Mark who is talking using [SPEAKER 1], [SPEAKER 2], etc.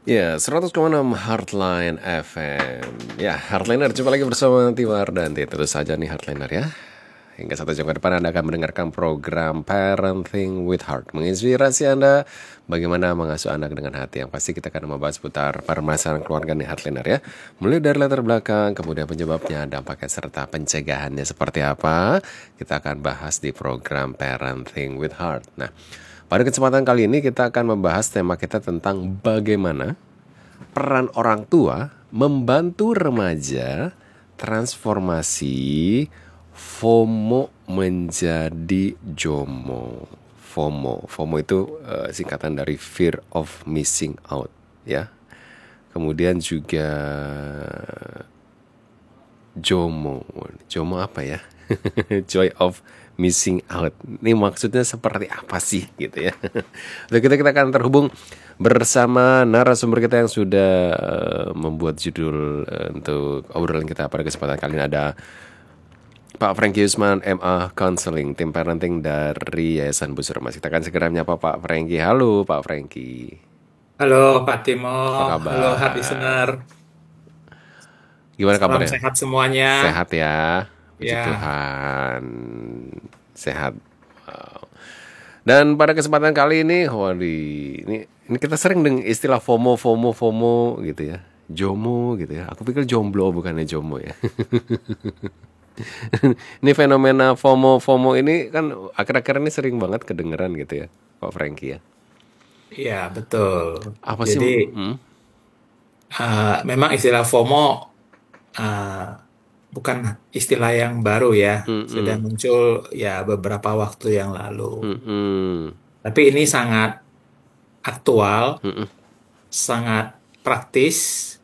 [SPEAKER 1] Ya, 100,6 Heartline FM. Ya, Heartliner jumpa lagi bersama Tiwar dan tentu saja nih Heartliner ya. Hingga 1 jam ke depan Anda akan mendengarkan program Parenting with Heart, menginspirasi Anda bagaimana mengasuh anak dengan hati. Yang pasti kita akan membahas putar permasalahan keluarga nih Heartliner ya. Mulai dari latar belakang, kemudian penyebabnya, dampaknya, serta pencegahannya seperti apa. Kita akan bahas di program Parenting with Heart. Nah, pada kesempatan kali ini kita akan membahas tema kita tentang bagaimana peran orang tua membantu remaja transformasi FOMO menjadi JOMO. FOMO itu singkatan dari fear of missing out ya. Kemudian juga JOMO. JOMO apa ya? Joy of missing out. Ini maksudnya seperti apa sih gitu ya. Lalu kita akan terhubung bersama narasumber kita yang sudah membuat judul untuk obrolan kita pada kesempatan kali ini. Ada Pak Franky Usman, MA Counseling, tim parenting dari Yayasan Busur Emas. Kita akan segera menyapa Pak Franky. Halo Pak Franky.
[SPEAKER 2] Halo Pak Timo,
[SPEAKER 1] Apa
[SPEAKER 2] halo hard
[SPEAKER 1] kabar?
[SPEAKER 2] listener,
[SPEAKER 1] Gimana
[SPEAKER 2] salam
[SPEAKER 1] kabarnya?
[SPEAKER 2] sehat semuanya.
[SPEAKER 1] Sehat ya, puji
[SPEAKER 2] Ya,
[SPEAKER 1] Tuhan. Sehat. Wow. Dan pada kesempatan kali ini, ini kita sering dengan istilah FOMO gitu ya. JOMO gitu ya. Aku pikir jomblo bukannya JOMO ya. Ini fenomena FOMO ini kan akhir-akhir ini sering banget kedengeran gitu ya, Pak Franky ya.
[SPEAKER 2] ya betul.
[SPEAKER 1] Apa sih?
[SPEAKER 2] Jadi memang istilah FOMO uh, bukan istilah yang baru ya, sudah muncul ya beberapa waktu yang lalu. Tapi ini sangat aktual, sangat praktis,